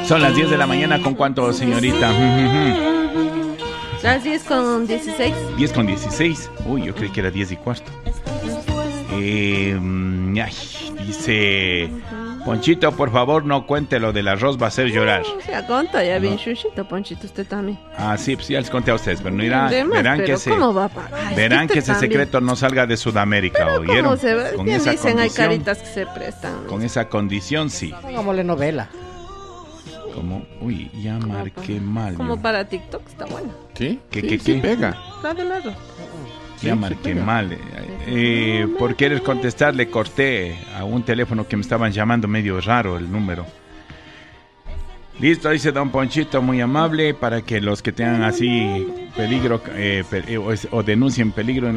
Son las 10 de la mañana, ¿con cuánto, señorita? Las 10:16. 10:16. Uy, yo creí que era 10:15. Dice... Ponchito, por favor, no cuente lo del arroz, va a hacer llorar. Ya conta, ya bien chuchito, Ponchito, usted también. Ah, sí, pues ya les conté a ustedes, pero no irá, Además, verán pero que ese... ¿cómo va a pagar? Verán que ese también. secreto no salga de Sudamérica, Pero ¿oyeron? ¿cómo se va? Con Bien esa dicen, hay condición, caritas que se prestan. con esa condición, sí. Pongámosle novela. Como, uy, ya marqué mal. Como yo. para TikTok, está bueno. ¿Sí? ¿Qué Sí, qué? pega. La del arroz. Ya marqué mal. Por querer contestar, le corté a un teléfono que me estaban llamando medio raro el número. Listo, dice don Ponchito, muy amable, para que los que tengan así peligro o denuncien peligro en